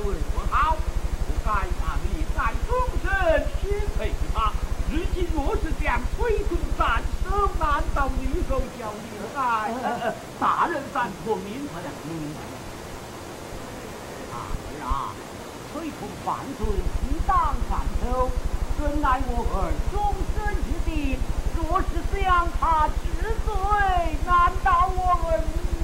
为我好，不该让你在终身失陪他。如今若是将推动斩首，难道你够叫你爱？大人赞同您。儿啊，推同犯罪，应当斩首，真乃我儿终身之敌。若是将他治罪，难道我儿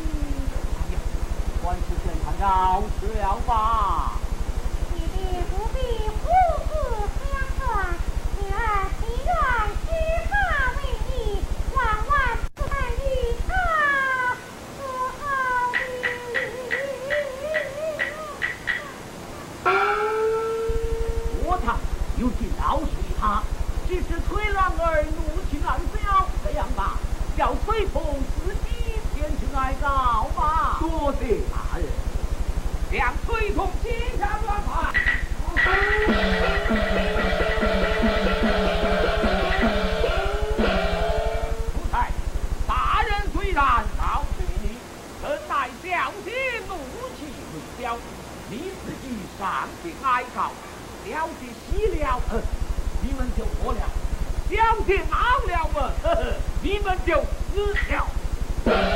还是跟他饶去了吧？ 你弟不必胡思相断，女儿情愿视他为义，万万不能与他和离。我他有心饶恕他，只是崔郎儿怒气难消。这样吧，叫崔同自己前去哀告吧。多谢大人，将崔同接下软牌。奴才，大人虽然饶恕你，怎奈小姐怒气未消，你自己上去哀告，小姐息了，你们就活了；小姐恼了，你们就死了。